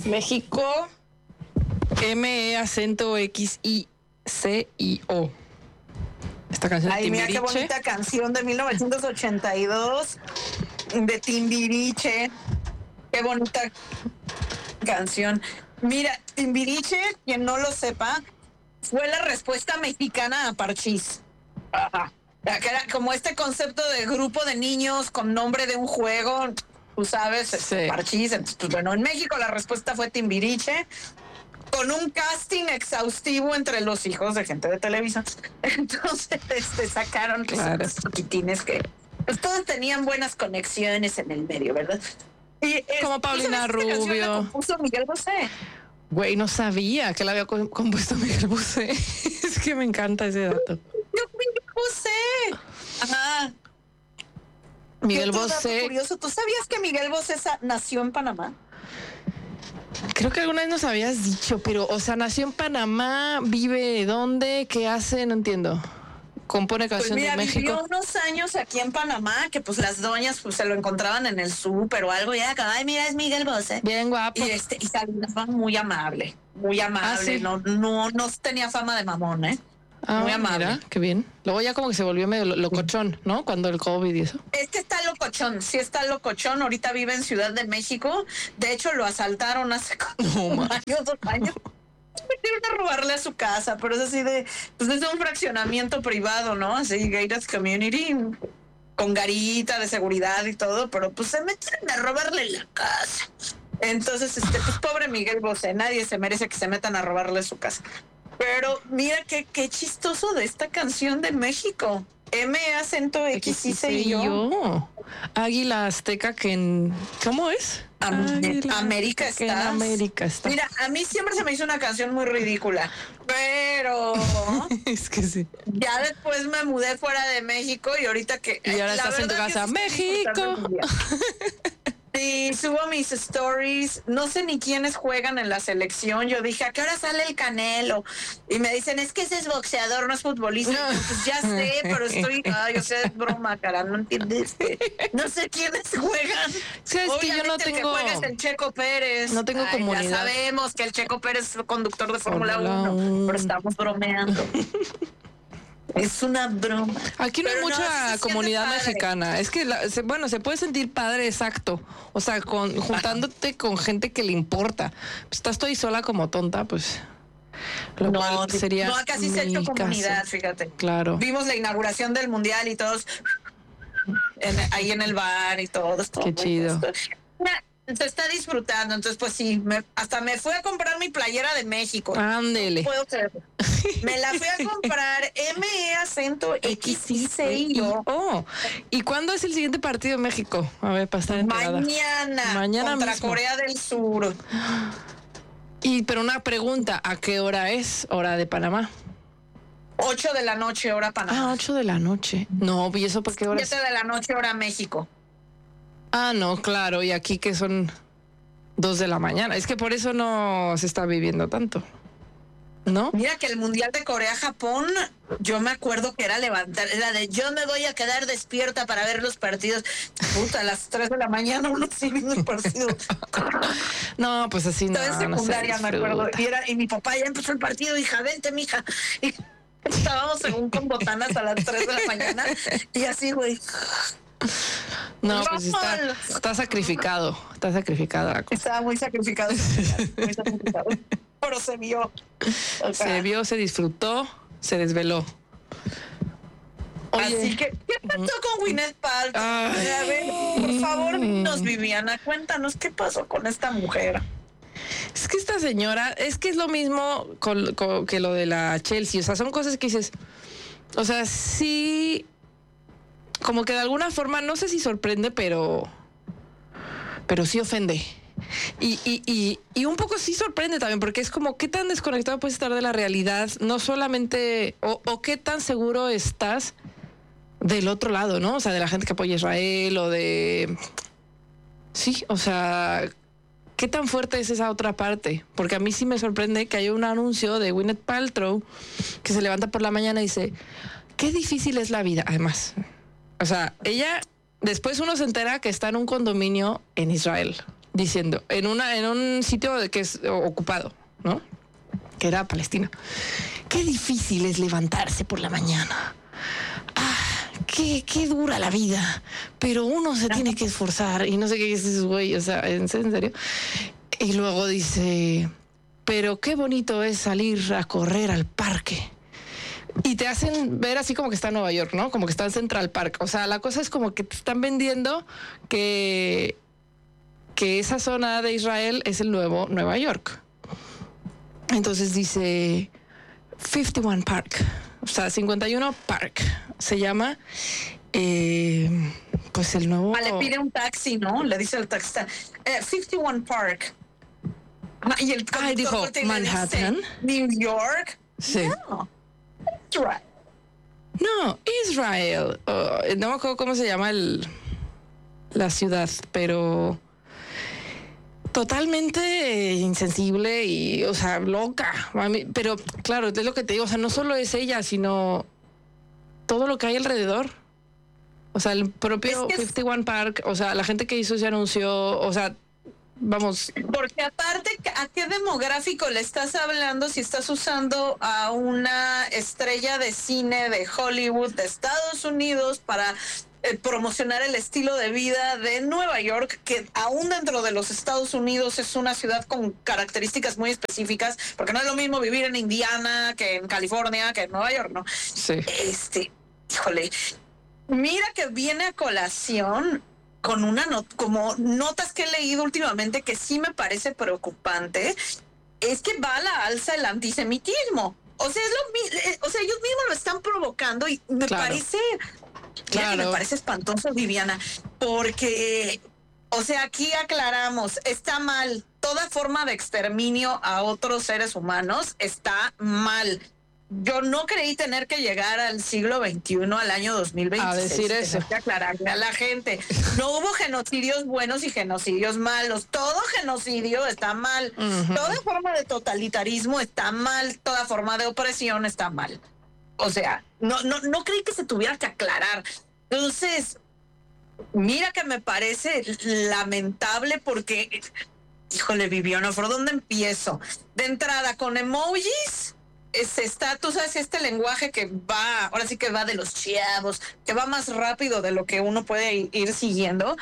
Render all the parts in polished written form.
México, M-E acento X-I-C-I-O. Esta canción de Mira Timbiriche. qué bonita canción de 1982 de Timbiriche. Qué bonita canción. Mira, Timbiriche, quien no lo sepa, fue la respuesta mexicana a Parchís. Ajá. Que era como este concepto de grupo de niños con nombre de un juego, tú sabes, Sí. Parchís. Entonces, pues, bueno, en México la respuesta fue Timbiriche, con un casting exhaustivo entre los hijos de gente de Televisa. Entonces sacaron Claro. esos chiquitines que pues, todos tenían buenas conexiones en el medio, ¿verdad? Y, Como Paulina ¿tú sabes qué canción la Rubio. compuso Miguel Bosé? Güey, no sabía que la había compuesto Miguel Bosé. Es que me encanta ese dato. Miguel Bosé. Ajá. Miguel Otro dato Bosé, curioso, ¿tú sabías que Miguel Bosé nació en Panamá? creo que alguna vez nos habías dicho, pero, o sea, nació en Panamá, vive ¿dónde? ¿Qué hace? No entiendo. Compone Pues canción mira, de México. vivió unos años aquí en Panamá, que pues las doñas pues se lo encontraban en el súper o algo, y era como, ay, mira, es Miguel Bosé. Bien guapo. Y saludaba muy amable, sí. no tenía fama de mamón, muy amable. Mira, qué bien. Luego ya como que se volvió medio locochón, ¿no? Cuando el COVID y eso. Está locochón, sí está locochón, ahorita vive en Ciudad de México, de hecho lo asaltaron hace como un año, 2 años. Vinieron a robarle a su casa, pero es así de, pues es un fraccionamiento privado, ¿no? Así, gated community, con garita de seguridad y todo, pero pues se metieron a robarle la casa. Entonces, pues pobre Miguel Bosé, nadie se merece que se metan a robarle su casa. Pero mira qué chistoso de esta canción de México. M acento X y C yo. Águila Azteca que en... ¿Cómo es? América que en América está. Mira, a mí siempre se me hizo una canción muy ridícula, pero es que sí. ya después me mudé fuera de México y ahorita que... Y ahora estás en tu casa. ¡México! Sí, subo mis stories, no sé ni quiénes juegan en la selección. Yo dije, ¿a qué hora sale el Canelo? Y me dicen, es que ese es boxeador, no es futbolista. No. Pues ya sé, pero yo sé, es broma, cara, ¿no entiendes? No sé quiénes juegan. ¿Sabes que yo no tengo... El que juega es el Checo Pérez. No tengo comunidad. Ya sabemos que el Checo Pérez es conductor de Fórmula 1, pero estamos bromeando. Es una broma. Aquí no hay mucha comunidad mexicana. Es que, se puede sentir padre, exacto. O sea, juntándote con gente que le importa. Pues estás tú ahí sola como tonta, pues. Lo cual sería. No, acá sí se ha hecho comunidad, fíjate. Claro. Vimos la inauguración del mundial y todos ahí en el bar y todo. Qué chido. Se está disfrutando, entonces pues sí, hasta me fui a comprar mi playera de México. Ándele. No puedo creerlo. Me la fui a comprar M-E acento X-I-C-I-O. Oh, ¿y cuándo es el siguiente partido de México? A ver, para estar enterada. Mañana contra mismo. Corea del Sur. Pero una pregunta, ¿a qué hora es? Hora de Panamá. 8 de la noche, hora Panamá. 8 de la noche. No, ¿y eso por qué hora? 7 de la noche, hora México. No, claro, y aquí que son 2 de la mañana. Es que por eso no se está viviendo tanto, ¿no? Mira que el Mundial de Corea-Japón, yo me acuerdo que era de yo me voy a quedar despierta para ver los partidos. Puta, a las 3 de la mañana uno sí viendo el partido. No, pues así no. Entonces, en secundaria me acuerdo. Y mi papá ya empezó el partido, hija, vente, mija. Y estábamos según con botanas a las 3 de la mañana y así, güey. No, pues está sacrificado. Está sacrificada la cosa. Estaba muy sacrificado. Pero se vio. O sea, se vio, se disfrutó, se desveló. Oye. Así que, ¿qué pasó con Gwyneth Paltrow? A ver, por favor, Viviana, cuéntanos qué pasó con esta mujer. Es que esta señora, es que es lo mismo que lo de la Chelsea. O sea, son cosas que dices, o sea, sí, como que de alguna forma, no sé si sorprende, pero sí ofende. Y un poco sí sorprende también, porque es como qué tan desconectado puedes estar de la realidad, no solamente, o qué tan seguro estás del otro lado, ¿no? O sea, de la gente que apoya a Israel o de... Sí, o sea, ¿qué tan fuerte es esa otra parte? Porque a mí sí me sorprende que haya un anuncio de Gwyneth Paltrow que se levanta por la mañana y dice, qué difícil es la vida, además. O sea, ella, después uno se entera que está en un condominio en Israel. diciendo, en un sitio que es ocupado, ¿no? Que era Palestina. Qué difícil es levantarse por la mañana. Qué dura la vida, pero uno se tiene que esforzar y no sé qué es ese güey, o sea, ¿en serio? Y luego dice, pero qué bonito es salir a correr al parque. Y te hacen ver así como que está en Nueva York, ¿no? Como que está en Central Park. O sea, la cosa es como que te están vendiendo que esa zona de Israel es el nuevo Nueva York. Entonces dice 51 Park, o sea, 51 Park se llama, pues el nuevo... Le pide un taxi, ¿no? Le dice al taxista, 51 Park. Y el dijo Manhattan. Dice, New York. Sí. No, Israel. No, Israel. No me acuerdo cómo se llama la ciudad, pero totalmente insensible y, o sea, loca. Pero claro, es lo que te digo, o sea, no solo es ella, sino todo lo que hay alrededor. O sea, el propio 51 Park, o sea, la gente que hizo ese anuncio, o sea, vamos. Porque aparte, ¿a qué demográfico le estás hablando si estás usando a una estrella de cine de Hollywood de Estados Unidos para promocionar el estilo de vida de Nueva York, que aún dentro de los Estados Unidos es una ciudad con características muy específicas, porque no es lo mismo vivir en Indiana que en California que en Nueva York, ¿no? Sí. Híjole, mira que viene a colación con una como notas que he leído últimamente que sí me parece preocupante, es que va a la alza el antisemitismo. O sea, ellos mismos lo están provocando y me parece... Claro. Me parece espantoso, Viviana, porque, o sea, aquí aclaramos, está mal. Toda forma de exterminio a otros seres humanos está mal. Yo no creí tener que llegar al siglo XXI, al año 2026. A decir eso. Que aclararle a la gente. No hubo genocidios buenos y genocidios malos. Todo genocidio está mal. Uh-huh. Toda forma de totalitarismo está mal. Toda forma de opresión está mal. O sea, no creí que se tuviera que aclarar. Entonces, mira que me parece lamentable porque, híjole, Viviana, ¿por dónde empiezo? De entrada, con emojis, tú sabes, este lenguaje que va, ahora sí que va de los chavos, que va más rápido de lo que uno puede ir siguiendo,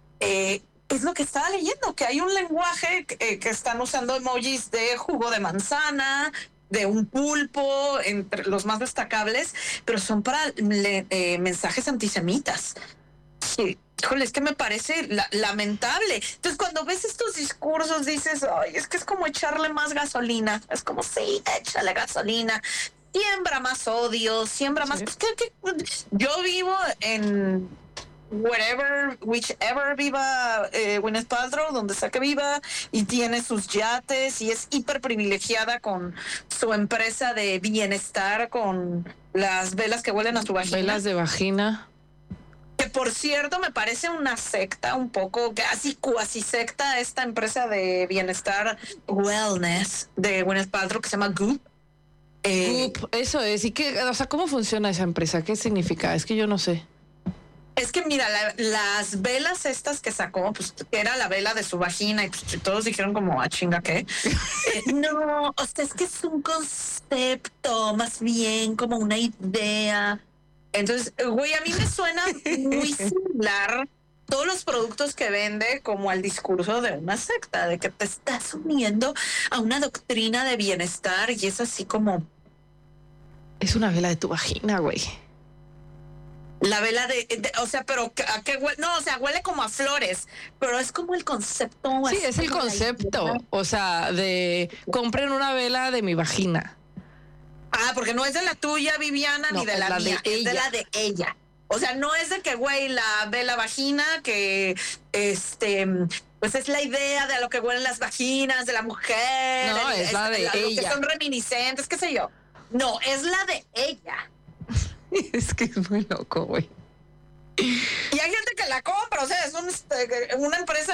es lo que estaba leyendo, que hay un lenguaje que están usando emojis de jugo de manzana, de un pulpo, entre los más destacables, pero son para mensajes antisemitas. Sí, híjole, es que me parece lamentable. Entonces, cuando ves estos discursos, dices, ay, es que es como echarle más gasolina. Es como, sí, échale gasolina. Siembra más odio, siembra más... Pues, yo vivo en... whichever viva Gwyneth Paltrow, donde sea que viva, y tiene sus yates y es hiper privilegiada con su empresa de bienestar, con las velas que huelen a su vagina. Velas de vagina. Que por cierto me parece una secta, un poco casi cuasi secta, esta empresa de bienestar wellness de Gwyneth Paltrow que se llama Goop. Goop, eso es. ¿Y qué, o sea, cómo funciona esa empresa? ¿Qué significa? Es que yo no sé. Es que mira, las velas estas que sacó, pues que era la vela de su vagina y pues, todos dijeron como, chinga, ¿qué? No, o sea, es que es un concepto, más bien como una idea. Entonces, güey, a mí me suena muy similar todos los productos que vende como al discurso de una secta, de que te estás uniendo a una doctrina de bienestar y es así como... Es una vela de tu vagina, güey. La vela o sea, pero ¿a qué huele? No, o sea, huele como a flores, pero es como el concepto. Sí, es el concepto, o sea, de compren una vela de mi vagina. Porque no es de la tuya, Viviana, no, ni de la mía, es de la de ella. O sea, no es de que, güey, la vela vagina, que, pues es la idea de a lo que huelen las vaginas de la mujer. No, es la de ella. Que son reminiscentes, qué sé yo. No, es la de ella. Es que es muy loco, güey. Y hay gente que la compra, o sea, es una empresa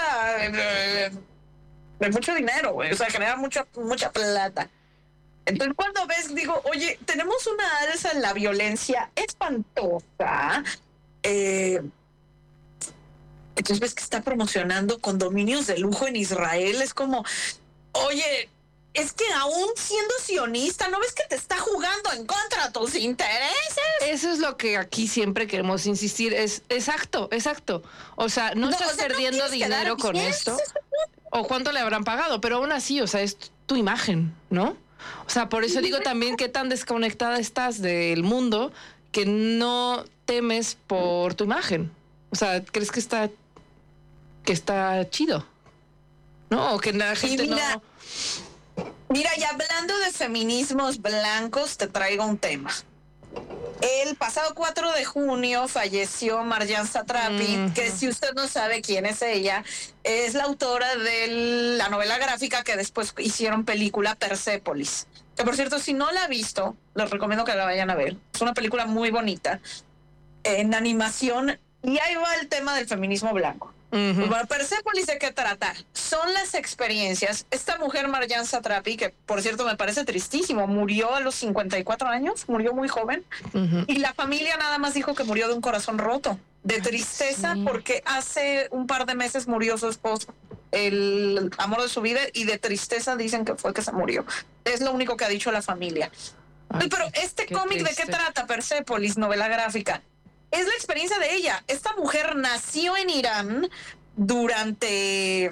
de mucho dinero, güey. O sea, genera mucha plata. Entonces, cuando ves, digo, oye, tenemos una alza en la violencia espantosa. Entonces ves que está promocionando condominios de lujo en Israel. Es como, oye, es que aún siendo sionista, ¿no ves que te está jugando en contra de tus intereses? Eso es lo que aquí siempre queremos insistir. Es exacto. O sea, no estás perdiendo no dinero con esto. O cuánto le habrán pagado, pero aún así, o sea, es tu imagen, ¿no? O sea, por eso digo también qué tan desconectada estás del mundo que no temes por tu imagen. O sea, ¿crees que está chido? ¿No? O que la gente no... Mira, y hablando de feminismos blancos, te traigo un tema. El pasado 4 de junio falleció Marjane Satrapi, que si usted no sabe quién es ella, es la autora de la novela gráfica que después hicieron película Persépolis. Que por cierto, si no la ha visto, les recomiendo que la vayan a ver. Es una película muy bonita, en animación, y ahí va el tema del feminismo blanco. Bueno, Persépolis, ¿de qué trata? Son las experiencias. Esta mujer, Marjane Satrapi, que por cierto me parece tristísimo, murió a los 54 años, murió muy joven, y la familia nada más dijo que murió de un corazón roto, de tristeza, porque hace un par de meses murió su esposo, el amor de su vida, y de tristeza dicen que fue que se murió. Es lo único que ha dicho la familia. Pero este cómic, ¿de qué trata? Persépolis, novela gráfica. Es la experiencia de ella. Esta mujer nació en Irán durante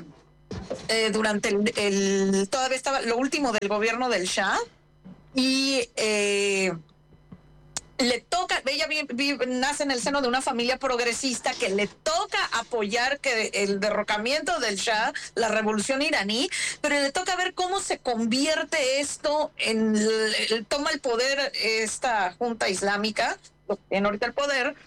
todavía estaba lo último del gobierno del Shah, y le toca, ella nace en el seno de una familia progresista que le toca apoyar que el derrocamiento del Shah, la revolución iraní, pero le toca ver cómo se convierte esto en toma el poder esta junta islámica, en ahorita el poder,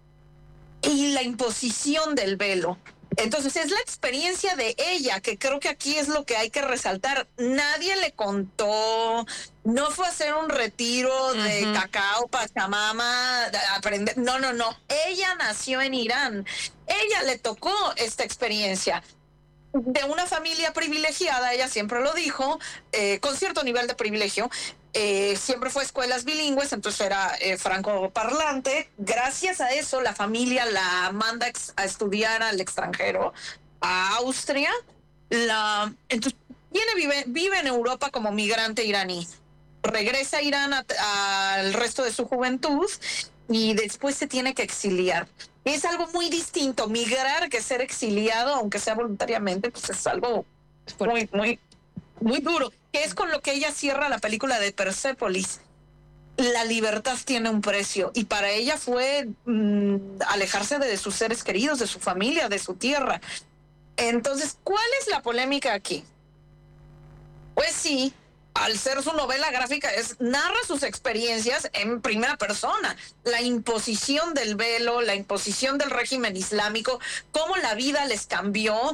y la imposición del velo. Entonces es la experiencia de ella, que creo que aquí es lo que hay que resaltar. Nadie le contó, no fue a hacer un retiro de cacao, pachamama, aprender. No. Ella nació en Irán. Ella le tocó esta experiencia. De una familia privilegiada, ella siempre lo dijo, con cierto nivel de privilegio. Siempre fue escuelas bilingües, entonces era francoparlante. Gracias a eso, la familia la manda a estudiar al extranjero, a Austria. Entonces, vive en Europa como migrante iraní. Regresa a Irán al resto de su juventud y después se tiene que exiliar. Es algo muy distinto migrar que ser exiliado, aunque sea voluntariamente, pues es algo muy duro, que es con lo que ella cierra la película de Persépolis. La libertad tiene un precio, y para ella fue alejarse de sus seres queridos, de su familia, de su tierra. Entonces, ¿cuál es la polémica aquí? Pues sí, al ser su novela gráfica, narra sus experiencias en primera persona, la imposición del velo, la imposición del régimen islámico, cómo la vida les cambió,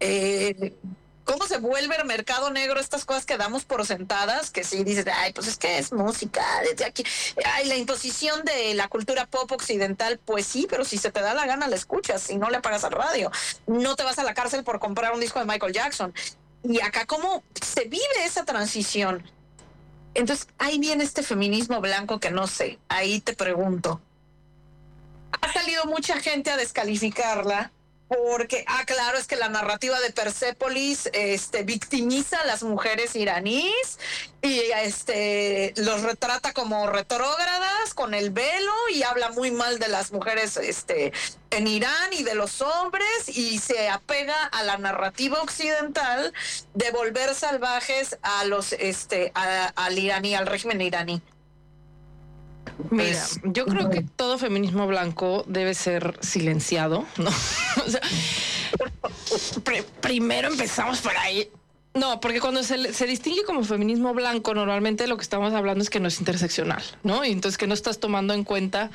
cómo se vuelve el mercado negro, estas cosas que damos por sentadas, que sí dices, ay, pues es que es música, desde aquí, ay, la imposición de la cultura pop occidental, pues sí, pero si se te da la gana la escuchas, si no le pagas al radio, no te vas a la cárcel por comprar un disco de Michael Jackson. Y acá cómo se vive esa transición. Entonces ahí viene este feminismo blanco que no sé, ahí te pregunto. Ha salido mucha gente a descalificarla porque, claro, es que la narrativa de Persépolis victimiza a las mujeres iraníes y los retrata como retrógradas con el velo, y habla muy mal de las mujeres en Irán y de los hombres, y se apega a la narrativa occidental de volver salvajes a los al iraní, al régimen iraní. Mira, yo creo que todo feminismo blanco debe ser silenciado, ¿no? O sea, primero empezamos por ahí. No, porque cuando se distingue como feminismo blanco, normalmente lo que estamos hablando es que no es interseccional, ¿no? Y entonces que no estás tomando en cuenta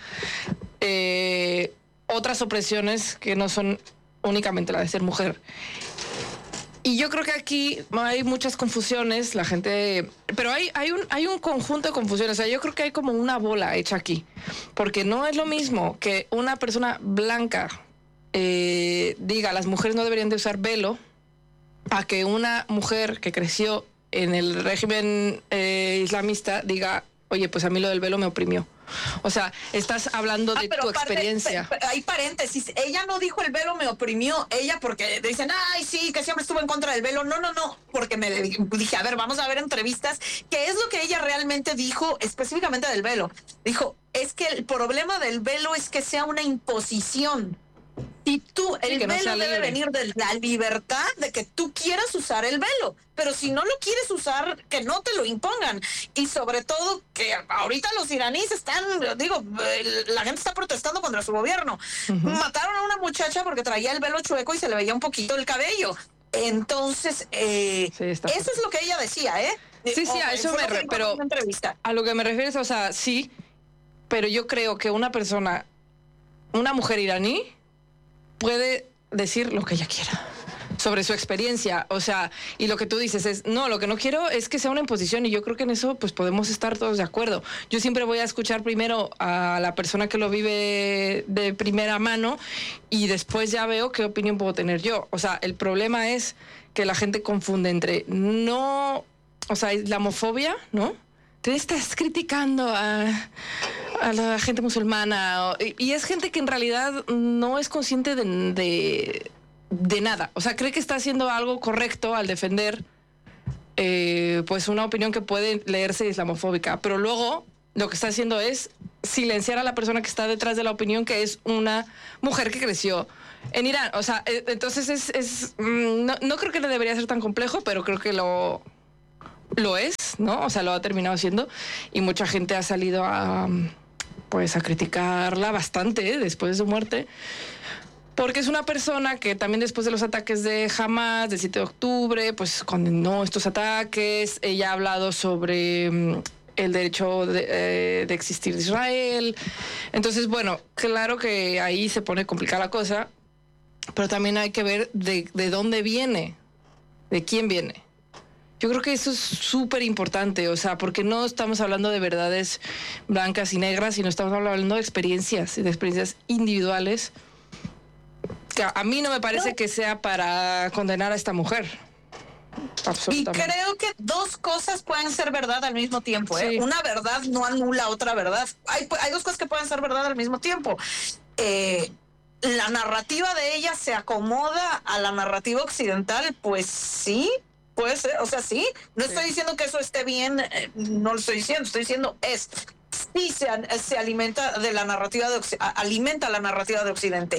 otras opresiones que no son únicamente la de ser mujer. Y yo creo que aquí hay muchas confusiones, la gente, pero hay un conjunto de confusiones. O sea, yo creo que hay como una bola hecha aquí, porque no es lo mismo que una persona blanca diga las mujeres no deberían de usar velo, a que una mujer que creció en el régimen islamista diga, oye, pues a mí lo del velo me oprimió. O sea, estás hablando de tu experiencia. Hay paréntesis. Ella no dijo el velo me oprimió. Ella porque dicen, ay, sí, que siempre estuvo en contra del velo. No. Porque me dije, a ver, vamos a ver entrevistas. ¿Qué es lo que ella realmente dijo específicamente del velo? Dijo, es que el problema del velo es que sea una imposición. Y tú, el velo debe venir de la libertad de que tú quieras usar el velo, pero si no lo quieres usar, que no te lo impongan. Y sobre todo que ahorita los iraníes están, la gente está protestando contra su gobierno. Mataron a una muchacha porque traía el velo chueco y se le veía un poquito el cabello. Entonces, eso es lo que ella decía, ¿eh? Sí, a eso pero a lo que me refieres, o sea, sí, pero yo creo que una mujer iraní puede decir lo que ella quiera sobre su experiencia, o sea, y lo que tú dices es, no, lo que no quiero es que sea una imposición, y yo creo que en eso pues podemos estar todos de acuerdo. Yo siempre voy a escuchar primero a la persona que lo vive de primera mano y después ya veo qué opinión puedo tener yo. O sea, el problema es que la gente confunde entre islamofobia, ¿no? Te estás criticando a la gente musulmana y es gente que en realidad no es consciente de nada. O sea, cree que está haciendo algo correcto al defender pues una opinión que puede leerse islamofóbica, pero luego lo que está haciendo es silenciar a la persona que está detrás de la opinión, que es una mujer que creció en Irán. O sea, entonces no creo que le debería ser tan complejo, pero creo que lo es, ¿no? O sea, lo ha terminado siendo y mucha gente ha salido a criticarla bastante después de su muerte, porque es una persona que también después de los ataques de Hamas, del 7 de octubre, pues condenó estos ataques. Ella ha hablado sobre el derecho de existir de Israel. Entonces, bueno, claro que ahí se pone complicada la cosa, pero también hay que ver de dónde viene, de quién viene. Yo creo que eso es súper importante, o sea, porque no estamos hablando de verdades blancas y negras, sino estamos hablando de experiencias individuales, que a mí no me parece que sea para condenar a esta mujer. Absolutamente. Y creo que dos cosas pueden ser verdad al mismo tiempo, ¿eh? Sí. Una verdad no anula otra verdad. Hay dos cosas que pueden ser verdad al mismo tiempo. La narrativa de ella se acomoda a la narrativa occidental, pues sí. Puede ser, o sea, sí. No estoy diciendo que eso esté bien, no lo estoy diciendo sí se alimenta de la narrativa alimenta la narrativa de Occidente.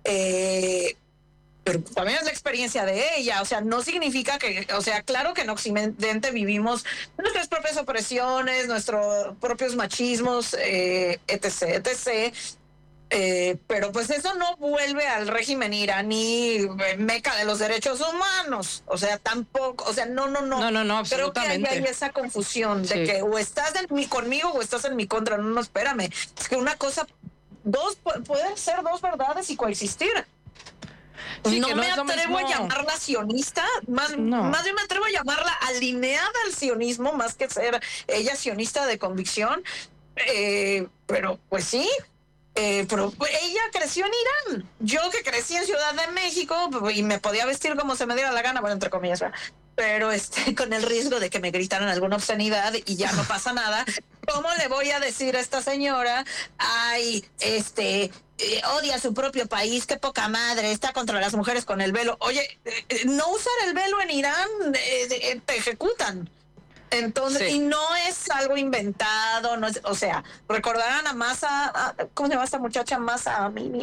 Pero también es la experiencia de ella, o sea, no significa que, o sea, claro que en Occidente vivimos nuestras propias opresiones, nuestros propios machismos, etc. Pero pues eso no vuelve al régimen iraní meca de los derechos humanos, o sea, tampoco, o sea, no, creo que hay esa confusión de que o estás conmigo o estás en mi contra. No, espérame, es que una cosa, pueden ser dos verdades y coexistir. Sí, no me atrevo a llamarla sionista, más bien me atrevo a llamarla alineada al sionismo, más que ser ella sionista de convicción, pero pues sí. Pero ella creció en Irán. Yo que crecí en Ciudad de México y me podía vestir como se me diera la gana, bueno, entre comillas, ¿verdad? Pero con el riesgo de que me gritaran alguna obscenidad y ya no pasa nada. ¿Cómo le voy a decir a esta señora, ay, odia a su propio país, qué poca madre, está contra las mujeres con el velo? Oye, no usar el velo en Irán, te ejecutan. Entonces, sí. Y no es algo inventado, no es, o sea, recordarán a Masa, ¿cómo se llama esta muchacha? Masa Amini,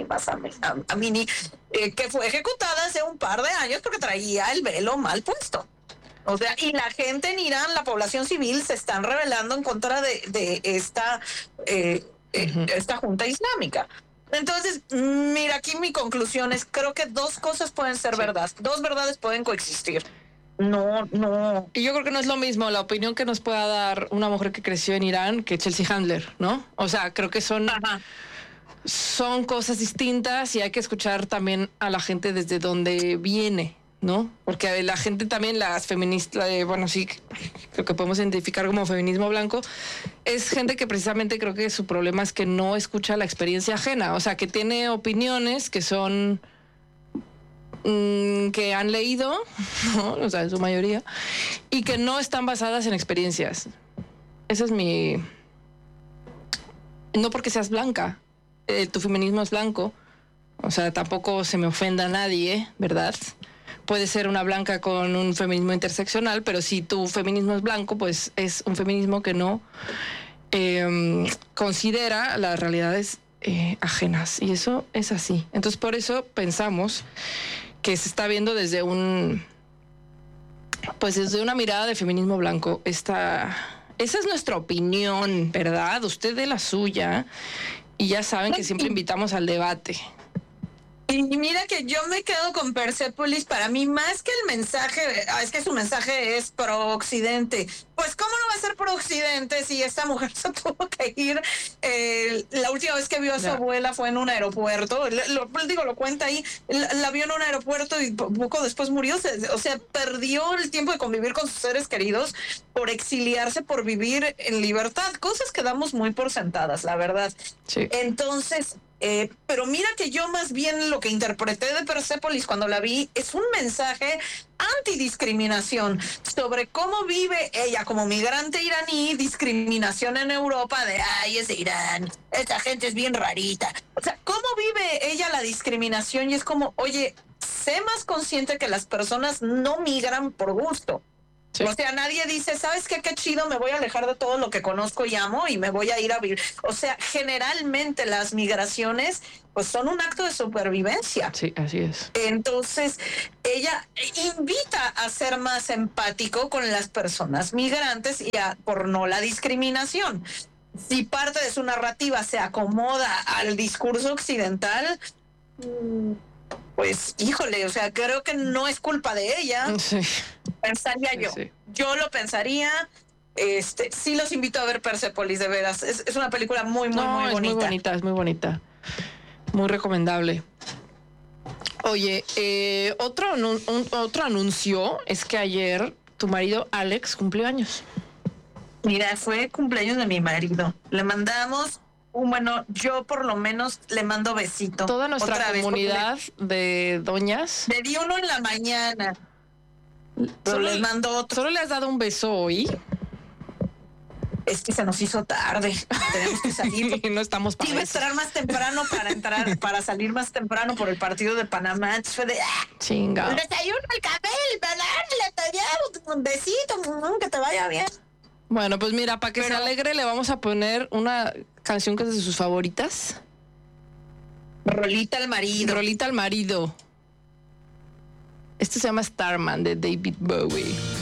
que fue ejecutada hace un par de años porque traía el velo mal puesto. O sea, y la gente en Irán, la población civil, se están rebelando en contra de esta junta islámica. Entonces, mira, aquí mi conclusión es, creo que dos cosas pueden ser verdad, dos verdades pueden coexistir. No. Y yo creo que no es lo mismo la opinión que nos pueda dar una mujer que creció en Irán que Chelsea Handler, ¿no? O sea, creo que son cosas distintas y hay que escuchar también a la gente desde donde viene, ¿no? Porque la gente también, las feministas, sí, creo que podemos identificar como feminismo blanco, es gente que precisamente creo que su problema es que no escucha la experiencia ajena, o sea, que tiene opiniones que son... que han leído, ¿no? O sea, en su mayoría, y que no están basadas en experiencias. Esa es mi no porque seas blanca, tu feminismo es blanco, o sea, tampoco se me ofenda a nadie, ¿verdad? Puede ser una blanca con un feminismo interseccional, pero si tu feminismo es blanco, pues es un feminismo que no considera las realidades ajenas, y eso es así. Entonces, por eso pensamos que se está viendo desde desde una mirada de feminismo blanco. Esa es nuestra opinión, ¿verdad? Usted dé la suya, y ya saben que siempre invitamos al debate. Y mira que yo me quedo con Persepolis. Para mí, más que el mensaje, es que su mensaje es pro-occidente. Pues, ¿cómo no va a ser pro-occidente si esta mujer se tuvo que ir? La última vez que vio a su abuela fue en un aeropuerto. Lo cuenta ahí. La vio en un aeropuerto y poco después murió. O sea, perdió el tiempo de convivir con sus seres queridos por exiliarse, por vivir en libertad. Cosas que damos muy por sentadas, la verdad. Sí. Entonces... pero mira que yo más bien lo que interpreté de Persepolis cuando la vi es un mensaje antidiscriminación sobre cómo vive ella como migrante iraní, discriminación en Europa de, ay, es de Irán, esta gente es bien rarita. O sea, cómo vive ella la discriminación, y es como, oye, sé más consciente que las personas no migran por gusto. Sí. O sea, nadie dice, ¿sabes qué? Qué chido, me voy a alejar de todo lo que conozco y amo y me voy a ir a vivir. O sea, generalmente las migraciones pues son un acto de supervivencia. Sí, así es. Entonces, ella invita a ser más empático con las personas migrantes y por no la discriminación. Si parte de su narrativa se acomoda al discurso occidental, pues, híjole, o sea, creo que no es culpa de ella. Sí. Pensaría yo. Sí. Yo lo pensaría. Sí los invito a ver Persepolis, de veras. Es una película muy bonita. Es muy bonita. Muy recomendable. Oye, otro anuncio es que ayer tu marido Alex cumplió años. Mira, fue cumpleaños de mi marido. Le mandamos... Bueno, yo por lo menos le mando besito. Toda nuestra comunidad de doñas. Le di uno en la mañana. Pero les mando otro. ¿Solo le has dado un beso hoy? Es que se nos hizo tarde. Tenemos que salir. No estamos para iba a esperar más temprano para salir más temprano por el partido de Panamá. Entonces fue de... Chinga. El desayuno, el café, el banana, un besito, que te vaya bien. Bueno, pues mira, para que se alegre le vamos a poner una canción que es de sus favoritas. Rolita al marido. Rolita al marido. Esto se llama Starman, de David Bowie.